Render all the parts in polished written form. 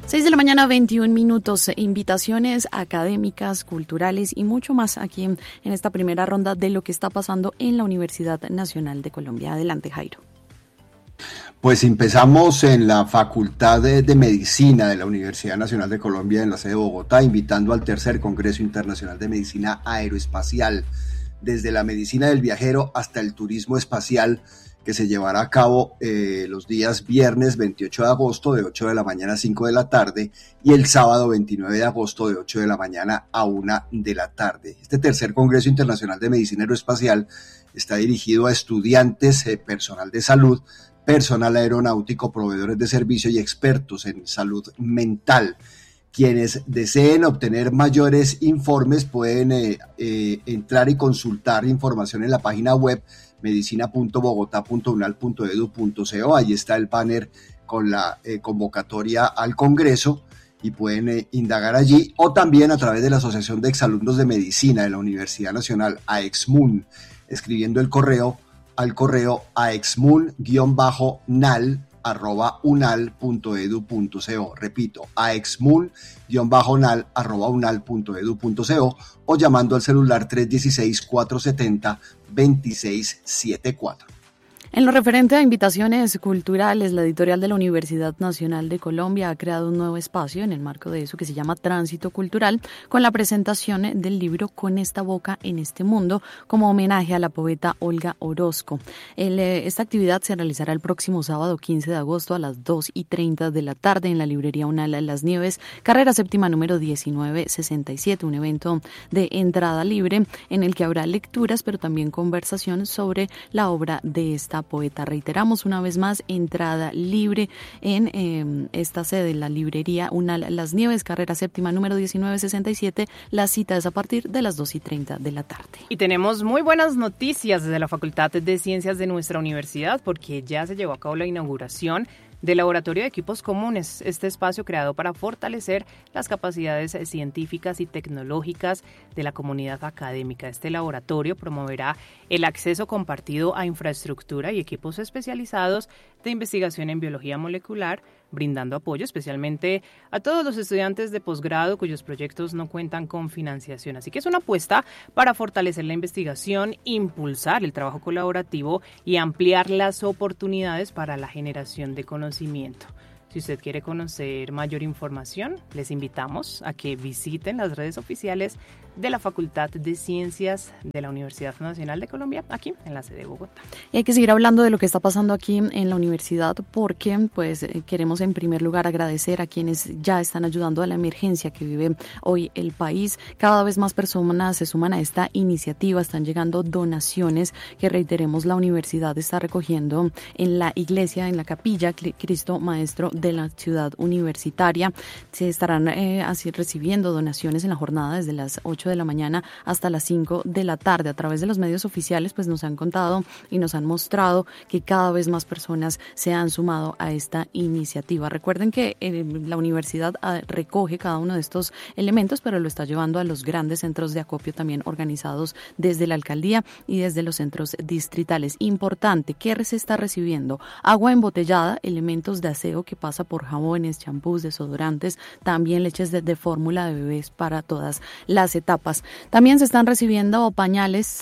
6 de la mañana, 21 minutos. Invitaciones académicas, culturales y mucho más aquí en esta primera ronda de lo que está pasando en la Universidad Nacional de Colombia. Adelante, Jairo. Pues empezamos en la Facultad de Medicina de la Universidad Nacional de Colombia en la sede de Bogotá, invitando al tercer Congreso Internacional de Medicina Aeroespacial, desde la medicina del viajero hasta el turismo espacial, que se llevará a cabo los días viernes 28 de agosto de 8 de la mañana a 5 de la tarde y el sábado 29 de agosto de 8 de la mañana a 1 de la tarde. Este tercer Congreso Internacional de Medicina Aeroespacial está dirigido a estudiantes, personal de salud, personal aeronáutico, proveedores de servicio y expertos en salud mental. Quienes deseen obtener mayores informes pueden entrar y consultar información en la página web medicina.bogotá.unal.edu.co. Ahí está el banner con la convocatoria al Congreso y pueden indagar allí, o también a través de la Asociación de Exalumnos de Medicina de la Universidad Nacional, AEXMUN, escribiendo el correo al correo aexmun-nal@unal.edu.co. Repito, aexmun-nal@unal.edu.co, o llamando al celular 316-470-2674. En lo referente a invitaciones culturales, la editorial de la Universidad Nacional de Colombia ha creado un nuevo espacio en el marco de eso que se llama Tránsito Cultural, con la presentación del libro Con esta boca en este mundo, como homenaje a la poeta Olga Orozco. Esta actividad se realizará el próximo sábado 15 de agosto a las 2:30 de la tarde en la librería Unal Las Nieves, carrera séptima número 1967, un evento de entrada libre en el que habrá lecturas, pero también conversación sobre la obra de esta poeta. Reiteramos una vez más, entrada libre en esta sede, la librería Unal Las Nieves, carrera séptima número 1967. La cita es a partir de las 2:30 de la tarde. Y tenemos muy buenas noticias desde la Facultad de Ciencias de nuestra universidad, porque ya se llevó a cabo la inauguración del Laboratorio de Equipos Comunes, este espacio creado para fortalecer las capacidades científicas y tecnológicas de la comunidad académica. Este laboratorio promoverá el acceso compartido a infraestructura y equipos especializados de investigación en biología molecular, brindando apoyo especialmente a todos los estudiantes de posgrado cuyos proyectos no cuentan con financiación. Así que es una apuesta para fortalecer la investigación, impulsar el trabajo colaborativo y ampliar las oportunidades para la generación de conocimiento. Si usted quiere conocer mayor información, les invitamos a que visiten las redes oficiales de la Facultad de Ciencias de la Universidad Nacional de Colombia, aquí en la sede de Bogotá. Y hay que seguir hablando de lo que está pasando aquí en la universidad, porque queremos en primer lugar agradecer a quienes ya están ayudando a la emergencia que vive hoy el país. Cada vez más personas se suman a esta iniciativa, están llegando donaciones que, reiteremos, la universidad está recogiendo en la iglesia, en la capilla Cristo Maestro de la ciudad universitaria. Se estarán así recibiendo donaciones en la jornada desde las 8 de la mañana hasta las 5 de la tarde. A través de los medios oficiales nos han contado y nos han mostrado que cada vez más personas se han sumado a esta iniciativa. Recuerden que la universidad recoge cada uno de estos elementos, pero lo está llevando a los grandes centros de acopio también organizados desde la alcaldía y desde los centros distritales. Importante, ¿qué se está recibiendo? Agua embotellada, elementos de aseo que pasa por jabones, champús, desodorantes, también leches de fórmula de bebés para todas las etapas. También se están recibiendo pañales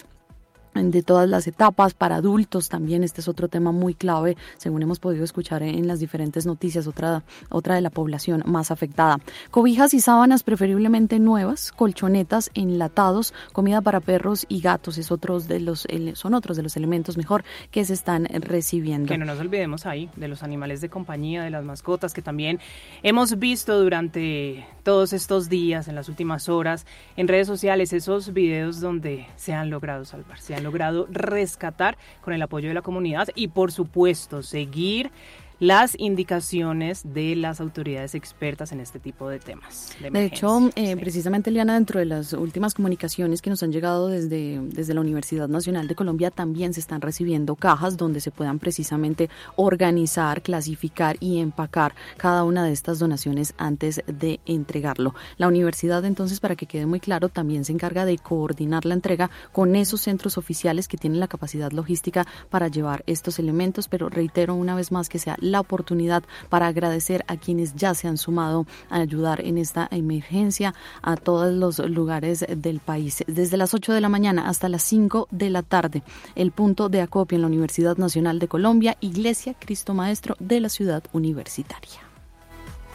de todas las etapas para adultos también. Este es otro tema muy clave, según hemos podido escuchar en las diferentes noticias, otra de la población más afectada. Cobijas y sábanas preferiblemente nuevas, colchonetas, enlatados, comida para perros y gatos son otros de los elementos que se están recibiendo. Que no nos olvidemos ahí de los animales de compañía, de las mascotas, que también hemos visto durante todos estos días, en las últimas horas, en redes sociales, esos videos donde se han logrado salvar, se han logrado rescatar con el apoyo de la comunidad y, por supuesto, seguir las indicaciones de las autoridades expertas en este tipo de temas. De hecho, precisamente, Eliana, dentro de las últimas comunicaciones que nos han llegado desde la Universidad Nacional de Colombia, también se están recibiendo cajas donde se puedan precisamente organizar, clasificar y empacar cada una de estas donaciones antes de entregarlo. La universidad, entonces, para que quede muy claro, también se encarga de coordinar la entrega con esos centros oficiales que tienen la capacidad logística para llevar estos elementos, pero reitero una vez más que sea la oportunidad para agradecer a quienes ya se han sumado a ayudar en esta emergencia a todos los lugares del país. Desde las 8 de la mañana hasta las 5 de la tarde, el punto de acopio en la Universidad Nacional de Colombia, Iglesia Cristo Maestro de la Ciudad Universitaria.